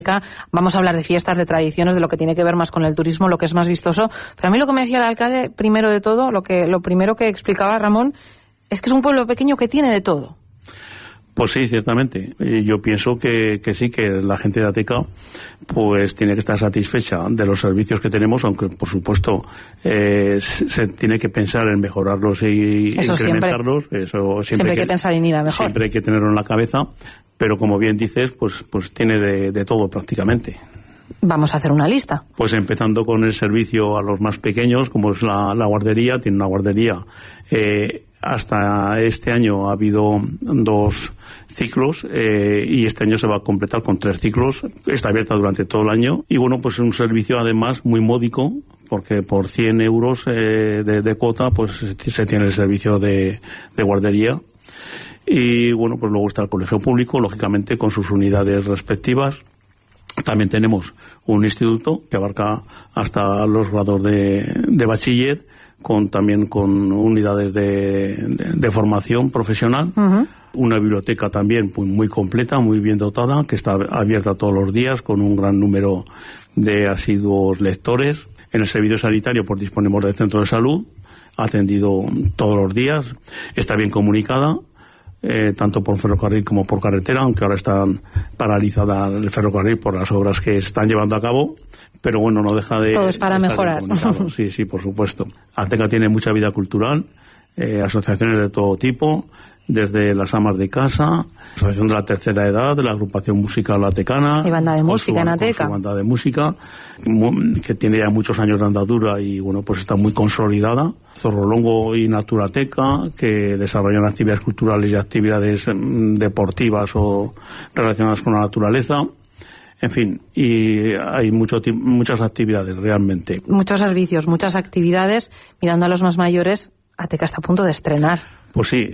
Vamos a hablar de fiestas, de tradiciones, de lo que tiene que ver más con el turismo, lo que es más vistoso. Pero a mí lo que me decía el alcalde, primero de todo, lo primero que explicaba Ramón, es que es un pueblo pequeño que tiene de todo. Pues sí, ciertamente. Yo pienso que sí, que la gente de Ateca pues tiene que estar satisfecha de los servicios que tenemos, aunque por supuesto se tiene que pensar en mejorarlos y incrementarlos. Eso siempre hay que pensar en ir a mejor. Siempre hay que tenerlo en la cabeza, pero como bien dices, pues tiene de todo prácticamente. Vamos a hacer una lista. Pues empezando con el servicio a los más pequeños, como es la guardería. Tiene una guardería. Hasta este año ha habido 2 ciclos y este año se va a completar con 3 ciclos. Está abierta durante todo el año y bueno, pues es un servicio además muy módico, porque por 100 euros de cuota pues se tiene el servicio de guardería. Y bueno, pues luego está el colegio público, lógicamente con sus unidades respectivas. También tenemos un instituto que abarca hasta los grados de bachiller, también con unidades de formación profesional. Uh-huh. Una biblioteca también muy completa, muy bien dotada, que está abierta todos los días con un gran número de asiduos lectores. En el servicio sanitario pues disponemos del centro de salud, atendido todos los días, está bien comunicada, tanto por ferrocarril como por carretera, aunque ahora está paralizada el ferrocarril por las obras que están llevando a cabo, pero bueno, no deja de... Todo es para mejorar. Sí, por supuesto. Ateca tiene mucha vida cultural, asociaciones de todo tipo, desde las amas de casa, asociación de la tercera edad, de la agrupación musical atecana. Y banda de música en Ateca. Su banda de música, que tiene ya muchos años de andadura y bueno, pues está muy consolidada. Zorrolongo y Naturateca, que desarrollan actividades culturales y actividades deportivas o relacionadas con la naturaleza. En fin, y hay muchas actividades realmente. Muchos servicios, muchas actividades. Mirando a los más mayores, Ateca está a punto de estrenar. Pues sí,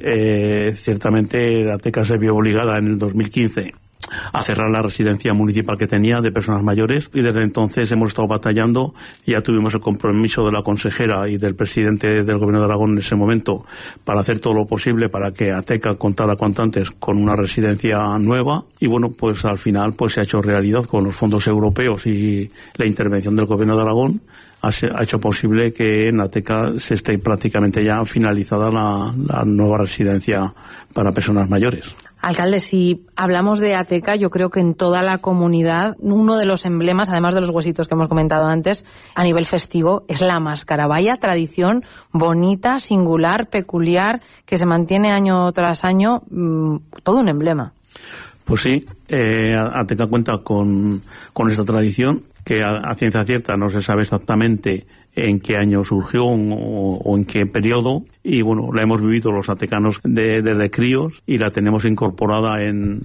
ciertamente Ateca se vio obligada en el 2015 a cerrar la residencia municipal que tenía de personas mayores y desde entonces hemos estado batallando. Ya tuvimos el compromiso de la consejera y del presidente del Gobierno de Aragón en ese momento para hacer todo lo posible para que Ateca contara cuanto antes con una residencia nueva y bueno, pues al final pues se ha hecho realidad con los fondos europeos y la intervención del Gobierno de Aragón. Ha hecho posible que en Ateca se esté prácticamente ya finalizada la nueva residencia para personas mayores. Alcalde, si hablamos de Ateca, yo creo que en toda la comunidad uno de los emblemas, además de los huesitos que hemos comentado antes, a nivel festivo, es la máscara. Vaya tradición bonita, singular, peculiar, que se mantiene año tras año, todo un emblema. Pues sí, Ateca cuenta con esta tradición, que a ciencia cierta no se sabe exactamente en qué año surgió o en qué periodo, y bueno, la hemos vivido los atecanos desde críos y la tenemos incorporada en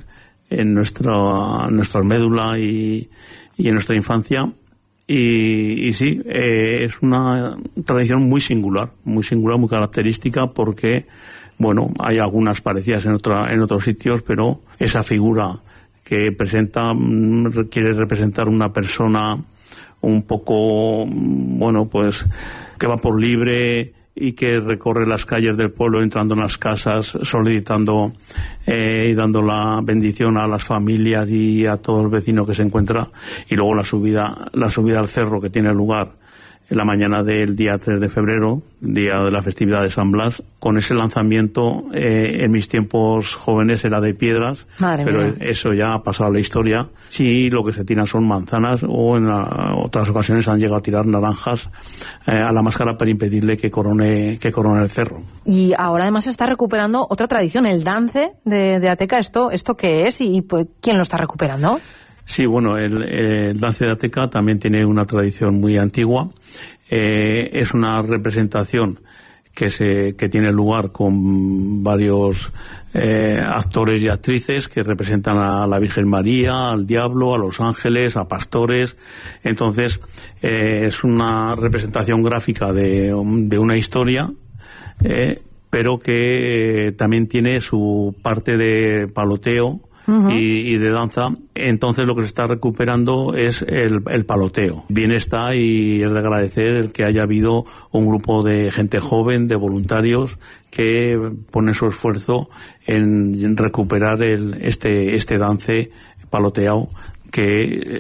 nuestra médula y en nuestra infancia. Y sí, es una tradición muy singular, muy característica, porque bueno, hay algunas parecidas en otros sitios, pero esa figura que quiere representar una persona un poco, bueno, pues que va por libre y que recorre las calles del pueblo, entrando en las casas, solicitando y dando la bendición a las familias y a todo el vecino que se encuentra, y luego la subida al cerro que tiene lugar en la mañana del día 3 de febrero, día de la festividad de San Blas, con ese lanzamiento. En mis tiempos jóvenes era de piedras, pero eso ya ha pasado a la historia. Sí, lo que se tiran son manzanas, o en otras ocasiones han llegado a tirar naranjas a la máscara para impedirle que corone el cerro. Y ahora además se está recuperando otra tradición, el dance de Ateca. ¿Esto qué es y pues, quién lo está recuperando? Sí, bueno, el dance de Ateca también tiene una tradición muy antigua. Es una representación que tiene lugar con varios actores y actrices que representan a la Virgen María, al Diablo, a los ángeles, a pastores. Entonces, es una representación gráfica de una historia, pero que también tiene su parte de paloteo. Uh-huh. Y de danza. Entonces lo que se está recuperando es el paloteo. Bien está, y es de agradecer el que haya habido un grupo de gente joven, de voluntarios, que pone su esfuerzo en recuperar este dance paloteado, que